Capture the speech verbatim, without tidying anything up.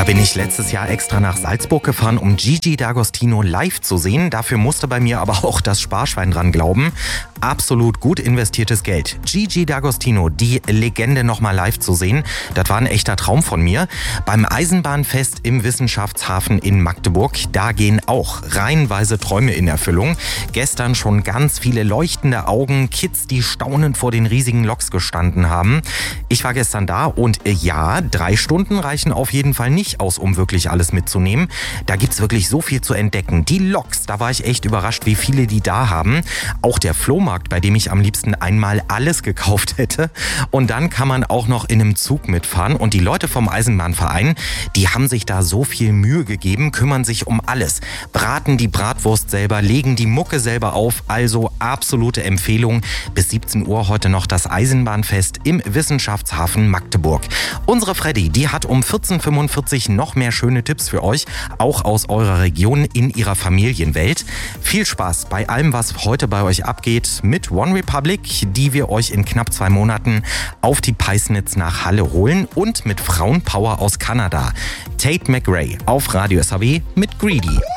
bin ich letztes Jahr extra nach Salzburg gefahren, um Gigi D'Agostino live zu sehen. Dafür musste bei mir aber auch das Sparschwein dran glauben. Absolut gut investiertes Geld. Gigi D'Agostino, die Legende nochmal live zu sehen, das war ein echter Traum von mir. Beim Eisenbahnfest im Wissenschaftshafen in Magdeburg, da gehen auch reihenweise Träume in Erfüllung. Gestern schon ganz viele leuchtende Augen, Kids, die staunend vor den riesigen Loks gestanden haben. Ich war gestern da und ja, drei Stunden reichen auf jeden Fall nicht aus, um wirklich alles mitzunehmen. Da gibt's wirklich so viel zu entdecken. Die Loks, da war ich echt überrascht, wie viele die da haben. Auch der Flohmarkt, bei dem ich am liebsten einmal alles gekauft hätte. Und dann kann man auch noch in einem Zug mitfahren. Und die Leute vom Eisenbahnverein, die haben sich da so viel Mühe gegeben, kümmern sich um alles. Braten die Bratwurst selber, legen die Mucke selber auf. Also absolute Empfehlung. Bis siebzehn Uhr heute noch das Eisenbahnfest im Wissenschaftshafen Magdeburg. Unsere Freddy, die hat um vierzehn Uhr fünfundvierzig noch mehr schöne Tipps für euch, auch aus eurer Region in ihrer Familienwelt. Viel Spaß bei allem, was heute bei euch abgeht mit One Republic, die wir euch in knapp zwei Monaten auf die Peisnitz nach Halle holen, und mit Frauenpower aus Kanada. Tate McRae auf Radio S H W mit Greedy.